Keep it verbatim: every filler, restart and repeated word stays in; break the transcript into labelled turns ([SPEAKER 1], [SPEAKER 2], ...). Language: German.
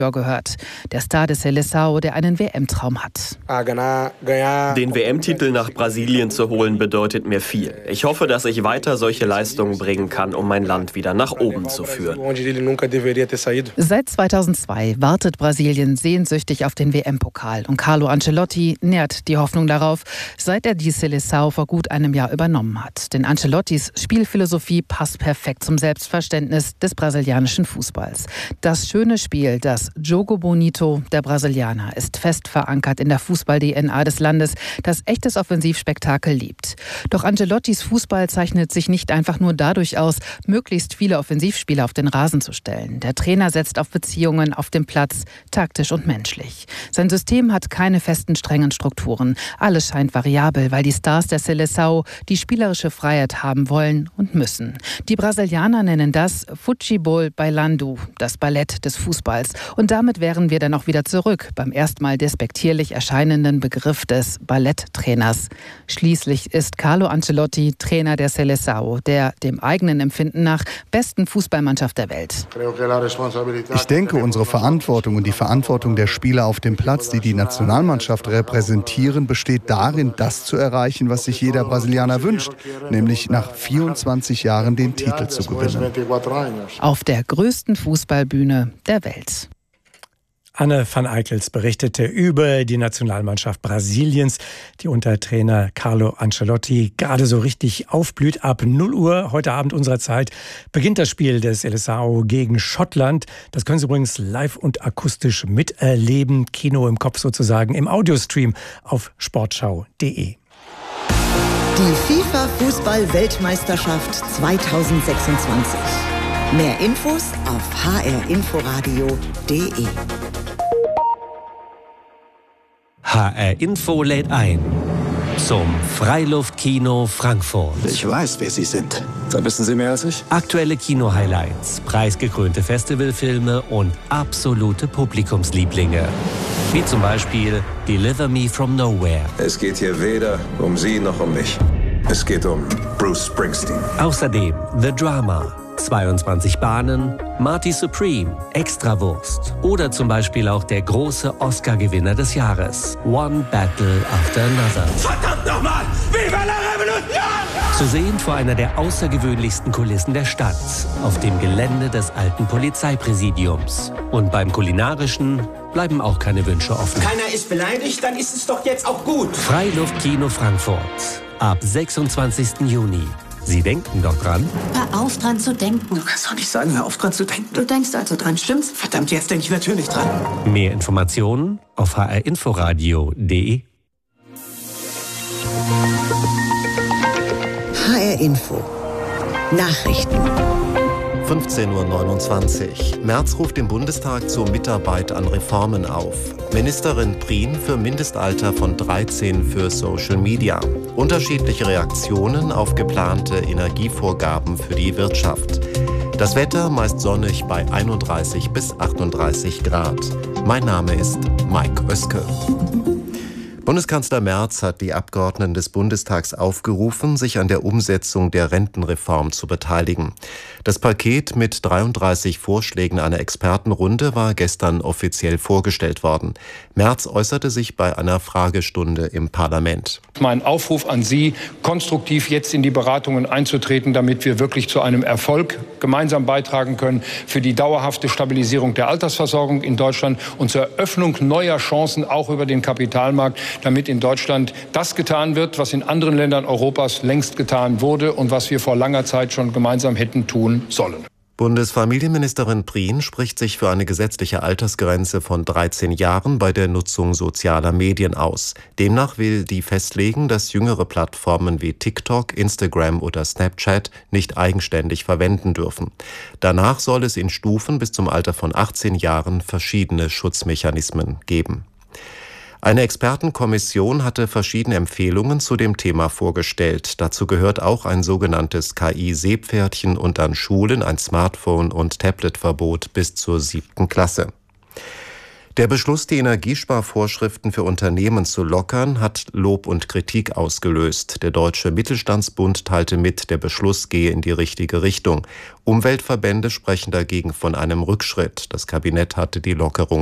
[SPEAKER 1] gehört. Der Star des Seleção, der einen W M-Traum hat.
[SPEAKER 2] Den W M-Titel nach Brasilien zu holen, bedeutet mir viel. Ich hoffe, dass ich weiter solche Leistungen bringen kann, um mein Land wieder nach oben zu führen.
[SPEAKER 1] Seit zweitausendzwei wartet Brasilien sehnsüchtig auf den W M-Pokal. Und Carlo Ancelotti nährt die Hoffnung darauf, seit er die Seleção vor gut einem Jahr übernommen hat. Denn Ancelottis Spielphilosophie passt perfekt zum Selbstverständnis des brasilianischen Fußballs. Das schöne Spiel, das Jogo Bonito der Brasilianer, ist fest verankert in der Fußball-D N A des Landes, das echtes Offensivspektakel liebt. Doch Ancelottis Fußball zeichnet sich nicht einfach nur dadurch aus, möglichst viele Offensivspieler auf den Rasen zu stellen. Der Trainer setzt auf Beziehungen auf dem Platz, taktisch und menschlich. Sein System hat keine festen, strengen Strukturen. Alles scheint variabel, weil die Stars der Seleção die spielerische Freiheit haben wollen und müssen. Die Brasilianer nennen das Futebol Bailando, das Ballett des Fußballs. Und damit wären wir dann auch wieder zurück beim erstmal despektierlich erscheinenden Begriff des Balletttrainers. Schließlich ist Carlo Ancelotti Trainer der Seleção, der dem eigenen Empfinden nach besten Fußballmannschaft der Welt.
[SPEAKER 3] Ich denke, unsere Verantwortung und die Verantwortung der Spieler auf dem Platz, die die Nationalmannschaft repräsentieren, besteht darin, das zu erreichen, was sich jeder Brasilianer wünscht, nämlich nach vierundzwanzig Jahren den Titel zu gewinnen.
[SPEAKER 1] Auf der größten Fußballbühne der Welt.
[SPEAKER 4] Anne van Eickels berichtete über die Nationalmannschaft Brasiliens, die unter Trainer Carlo Ancelotti gerade so richtig aufblüht. Ab null Uhr heute Abend unserer Zeit beginnt das Spiel des Seleção gegen Schottland. Das können Sie übrigens live und akustisch miterleben. Kino im Kopf sozusagen im Audiostream auf sportschau punkt de.
[SPEAKER 5] Die FIFA-Fußball-Weltmeisterschaft zweitausendsechsundzwanzig. Mehr Infos auf h r inforadio punkt de.
[SPEAKER 6] H R Info lädt ein zum Freiluftkino Frankfurt.
[SPEAKER 7] Ich weiß, wer Sie sind. Da wissen Sie mehr als ich.
[SPEAKER 6] Aktuelle Kino-Highlights, preisgekrönte Festivalfilme und absolute Publikumslieblinge. Wie zum Beispiel Deliver Me From Nowhere.
[SPEAKER 8] Es geht hier weder um Sie noch um mich. Es geht um Bruce Springsteen.
[SPEAKER 6] Außerdem The Drama. zweiundzwanzig Bahnen, Marty Supreme, Extrawurst oder zum Beispiel auch der große Oscar-Gewinner des Jahres, One Battle After Another.
[SPEAKER 9] Verdammt nochmal! Viva la Revolution!
[SPEAKER 6] Zu sehen vor einer der außergewöhnlichsten Kulissen der Stadt, auf dem Gelände des alten Polizeipräsidiums. Und beim Kulinarischen bleiben auch keine Wünsche offen.
[SPEAKER 9] Keiner ist beleidigt, dann ist es doch jetzt auch gut.
[SPEAKER 6] Freiluftkino Frankfurt, ab sechsundzwanzigsten Juni. Sie denken doch dran?
[SPEAKER 10] Hör auf, dran zu denken.
[SPEAKER 9] Du kannst doch nicht sagen, hör auf, dran zu denken.
[SPEAKER 10] Du denkst also dran, stimmt's?
[SPEAKER 9] Verdammt, jetzt denke ich natürlich dran.
[SPEAKER 6] Mehr Informationen auf h r inforadio punkt de.
[SPEAKER 5] H R Info. Nachrichten.
[SPEAKER 11] fünfzehn Uhr neunundzwanzig. Merz ruft im Bundestag zur Mitarbeit an Reformen auf. Ministerin Prien für Mindestalter von dreizehn für Social Media. Unterschiedliche Reaktionen auf geplante Energievorgaben für die Wirtschaft. Das Wetter meist sonnig bei einunddreißig bis achtunddreißig Grad. Mein Name ist Mike Oeske. Bundeskanzler Merz hat die Abgeordneten des Bundestags aufgerufen, sich an der Umsetzung der Rentenreform zu beteiligen. Das Paket mit dreiunddreißig Vorschlägen einer Expertenrunde war gestern offiziell vorgestellt worden. Merz äußerte sich bei einer Fragestunde im Parlament.
[SPEAKER 12] Mein Aufruf an Sie, konstruktiv jetzt in die Beratungen einzutreten, damit wir wirklich zu einem Erfolg gemeinsam beitragen können für die dauerhafte Stabilisierung der Altersversorgung in Deutschland und zur Eröffnung neuer Chancen auch über den Kapitalmarkt, damit in Deutschland das getan wird, was in anderen Ländern Europas längst getan wurde und was wir vor langer Zeit schon gemeinsam hätten tun sollen.
[SPEAKER 11] Bundesfamilienministerin Prien spricht sich für eine gesetzliche Altersgrenze von dreizehn Jahren bei der Nutzung sozialer Medien aus. Demnach will die festlegen, dass jüngere Plattformen wie TikTok, Instagram oder Snapchat nicht eigenständig verwenden dürfen. Danach soll es in Stufen bis zum Alter von achtzehn Jahren verschiedene Schutzmechanismen geben. Eine Expertenkommission hatte verschiedene Empfehlungen zu dem Thema vorgestellt. Dazu gehört auch ein sogenanntes K I-Seepferdchen und an Schulen ein Smartphone- und Tabletverbot bis zur siebten Klasse. Der Beschluss, die Energiesparvorschriften für Unternehmen zu lockern, hat Lob und Kritik ausgelöst. Der Deutsche Mittelstandsbund teilte mit, der Beschluss gehe in die richtige Richtung. Umweltverbände sprechen dagegen von einem Rückschritt. Das Kabinett hatte die Lockerung